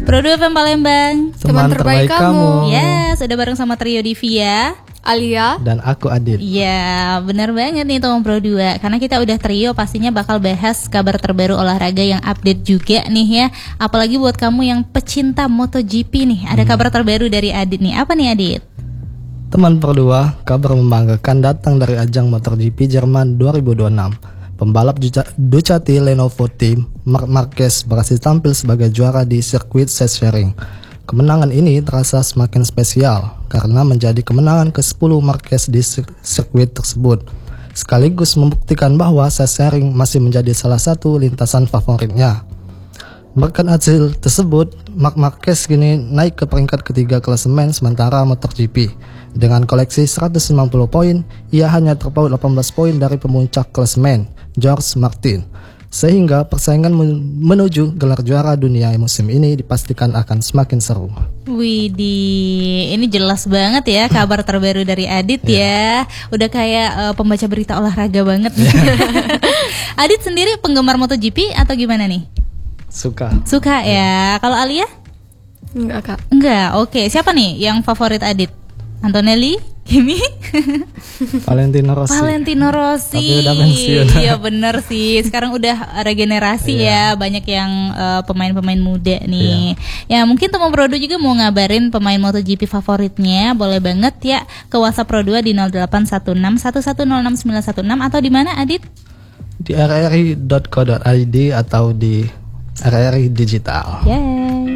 Pro 2 FM Palembang, teman terbaik kamu. Ya, sudah bareng sama trio Divia, Alia, dan aku Adit. Ya, benar banget nih teman Pro 2. Karena kita udah trio, pastinya bakal bahas kabar terbaru olahraga yang update juga nih ya. Apalagi buat kamu yang pecinta MotoGP nih, ada kabar terbaru dari Adit nih. Apa nih Adit? Teman Pro 2, kabar membanggakan datang dari ajang MotoGP Jerman 2026. Pembalap Ducati Lenovo Team, Marc Marquez, berhasil tampil sebagai juara di sirkuit Sechsering. Kemenangan ini terasa semakin spesial karena menjadi kemenangan ke-10 Marquez di sirkuit tersebut, sekaligus membuktikan bahwa Sechsering masih menjadi salah satu lintasan favoritnya. Berkat hasil tersebut, Marc Marquez kini naik ke peringkat ketiga klasemen sementara MotoGP. Dengan koleksi 150 poin, ia hanya terpaut 18 poin dari pemuncak klasemen, George Martin. Sehingga persaingan menuju gelar juara dunia musim ini dipastikan akan semakin seru. Widih, ini jelas banget ya kabar terbaru dari Adit ya. Udah kayak pembaca berita olahraga banget nih. Adit sendiri penggemar MotoGP atau gimana nih? Suka ya. Kalau Alia? Enggak kak. Enggak, oke. Siapa nih yang favorit Adit? Antonelli? Kimi? Valentino Rossi. Tapi udah pensiun. Iya bener sih. Sekarang udah regenerasi ya. Banyak yang pemain-pemain muda nih. Ya mungkin teman Pro 2 juga mau ngabarin pemain MotoGP favoritnya. Boleh banget ya ke WhatsApp Pro 2 di 0816 1106 916 atau di mana Adit? Di rri.co.id atau di RRI Digital. Yeay.